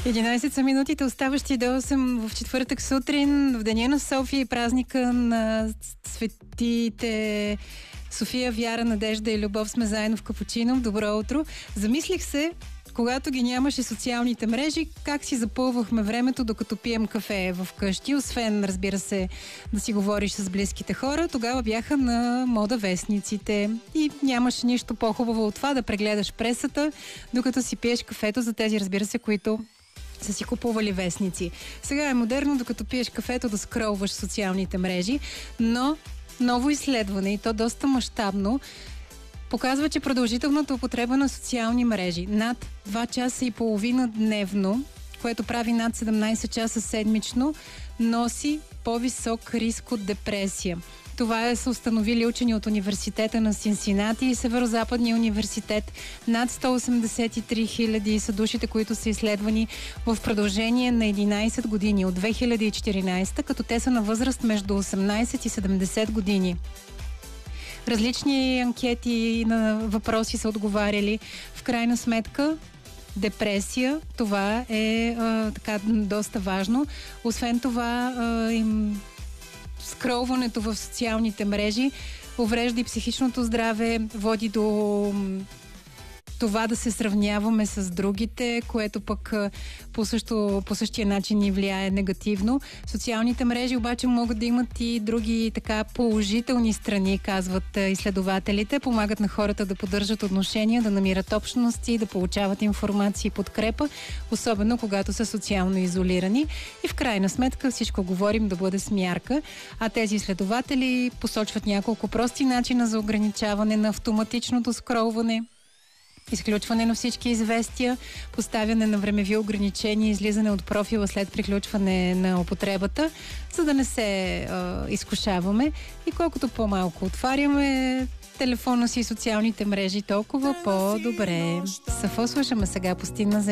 11 са минутите, оставащи до 8 в четвъртък сутрин, в деня на София и празника на светите София, Вяра, Надежда и Любов. Сме заедно в Капучино. Добро утро! Замислих се, когато ги нямаше социалните мрежи, как си запълвахме времето, докато пием кафе в къщи, освен, разбира се, да си говориш с близките хора. Тогава бяха на мода вестниците и нямаше нищо по-хубаво от това да прегледаш пресата, докато си пиеш кафето, за тези, разбира се, които са си купували вестници. Сега е модерно, докато пиеш кафето, да скролваш социалните мрежи, но ново изследване, и то доста мащабно, показва, че продължителната употреба на социални мрежи над 2 часа и половина дневно, което прави над 17 часа седмично, носи по-висок риск от депресия. Това са установили учени от университета на Синсинати и Северо-западния университет. Над 183 хиляди са душите, които са изследвани в продължение на 11 години от 2014, като те са на възраст между 18 и 70 години. Различни анкети на въпроси са отговаряли. В крайна сметка, депресия, това е така доста важно. Освен това, скролването в социалните мрежи уврежда и психичното здраве, води до това да се сравняваме с другите, което пък по същия начин ни влияе негативно. Социалните мрежи обаче могат да имат и други така положителни страни, казват изследователите. Помагат на хората да поддържат отношения, да намират общности, да получават информация и подкрепа, особено когато са социално изолирани. И в крайна сметка всичко говорим да бъде с мярка. А тези изследователи посочват няколко прости начина за ограничаване на автоматичното скролване: изключване на всички известия, поставяне на времеви ограничения, излизане от профила след приключване на употребата, за да не се изкушаваме. И колкото по-малко отваряме телефона си и социалните мрежи, толкова по-добре. Сафо слушаме сега "Пустинна земя".